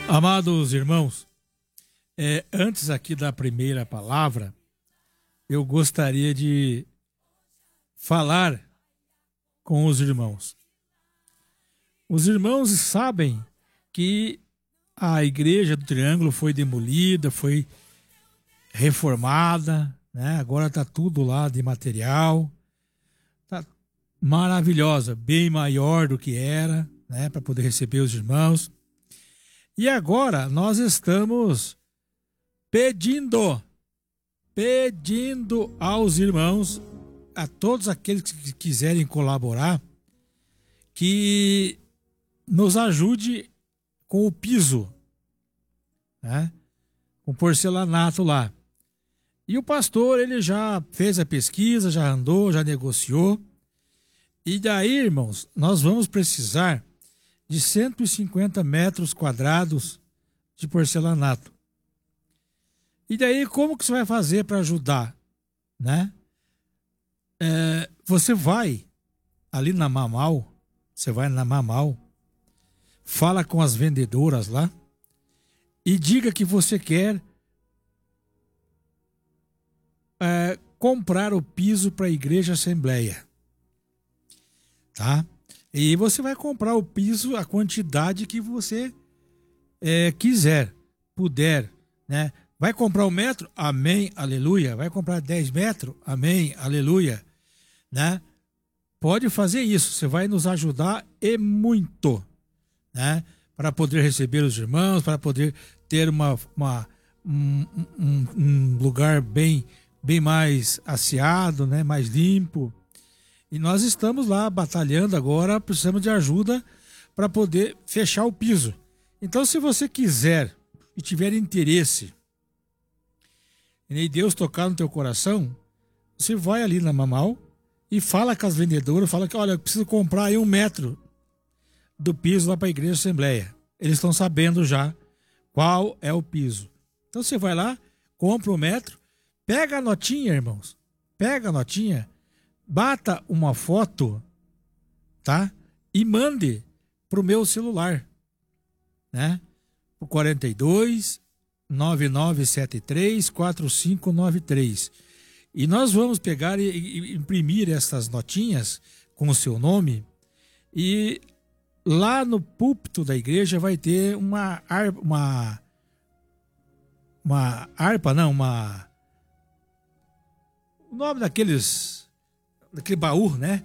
Amados irmãos, antes aqui da primeira palavra, eu gostaria de falar com os irmãos. Os irmãos sabem que a igreja do Triângulo foi demolida, foi reformada, né? Agora está tudo lá de material, está maravilhosa, bem maior do que era, né? Para poder receber os irmãos. E agora nós estamos pedindo aos irmãos, a todos aqueles que quiserem colaborar, que nos ajude com o piso, né? Com porcelanato lá. E o pastor, ele já fez a pesquisa, já andou, já negociou. E daí, irmãos, nós vamos precisar de 150 metros quadrados de porcelanato. E daí, como que você vai fazer para ajudar, né? Você vai ali na Mamal, fala com as vendedoras lá e diga que você quer comprar o piso para a Igreja Assembleia, tá? E você vai comprar o piso, a quantidade que você quiser, puder, né? Vai comprar 1 metro? Amém, aleluia. Vai comprar 10 metros? Amém, aleluia. Né? Pode fazer isso, você vai nos ajudar e muito, né? Para poder receber os irmãos, para poder ter um lugar bem mais asseado, né? Mais limpo. E nós estamos lá batalhando agora, precisamos de ajuda para poder fechar o piso. Então, se você quiser e tiver interesse, e Deus tocar no teu coração, você vai ali na Mamal e fala com as vendedoras, fala que, olha, eu preciso comprar aí 1 metro do piso lá para a Igreja Assembleia. Eles estão sabendo já qual é o piso. Então você vai lá, compra 1 metro, pega a notinha, irmãos, bata uma foto, tá? E mande pro meu celular, né? O 42 9973 4593. E nós vamos pegar e imprimir essas notinhas com o seu nome, e lá no púlpito da igreja vai ter o nome daquele baú, né?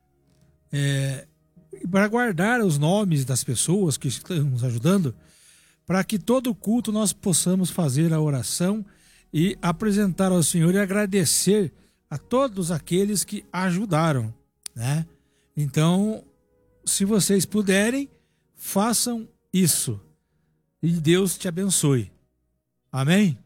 Para guardar os nomes das pessoas que estão nos ajudando, para que todo culto nós possamos fazer a oração e apresentar ao Senhor e agradecer a todos aqueles que ajudaram, né? Então, se vocês puderem, façam isso. E Deus te abençoe. Amém?